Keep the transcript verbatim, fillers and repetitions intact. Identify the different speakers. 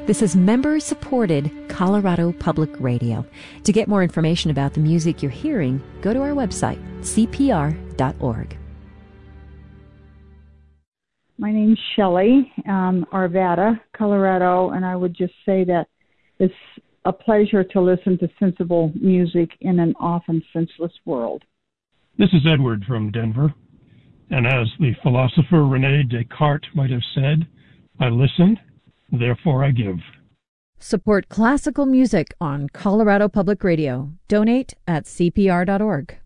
Speaker 1: This is member-supported Colorado Public Radio. To get more information about the music you're hearing, go to our website, c p r dot org.
Speaker 2: My name's Shelley, um, Arvada, Colorado, and I would just say that it's a pleasure to listen to sensible music in an often senseless world.
Speaker 3: This is Edward from Denver, and as the philosopher René Descartes might have said, I listened, therefore I give.
Speaker 1: Support classical music on Colorado Public Radio. Donate at c p r dot org.